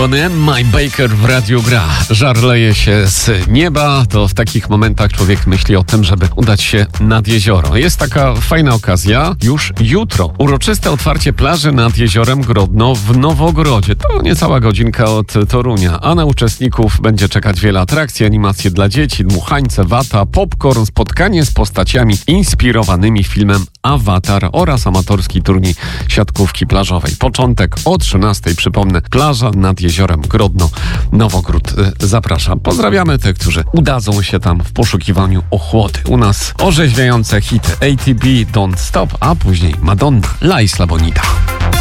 Bonnie M, My Baker w radiu gra. Żar leje się z nieba, to w takich momentach człowiek myśli o tym, żeby udać się nad jezioro. Jest taka fajna okazja już jutro. Uroczyste otwarcie plaży nad jeziorem Grodno w Nowogrodzie. To niecała godzinka od Torunia, a na uczestników będzie czekać wiele atrakcji, animacje dla dzieci, dmuchańce, wata, popcorn, spotkanie z postaciami inspirowanymi filmem Avatar oraz amatorski turniej siatkówki plażowej. Początek o 13:00, przypomnę, plaża nad jeziorem Grodno, Nowogród. Zapraszam. Pozdrawiamy tych, którzy udadzą się tam w poszukiwaniu ochłody. U nas orzeźwiające hity ATB, Don't Stop, a później Madonna, La Isla Bonita.